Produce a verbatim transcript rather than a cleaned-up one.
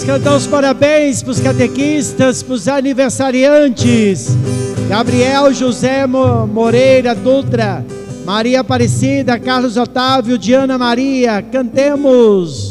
Cantar os parabéns para os catequistas, para os aniversariantes: Gabriel José Moreira Dutra, Maria Aparecida, Carlos Otávio, Diana Maria. Cantemos.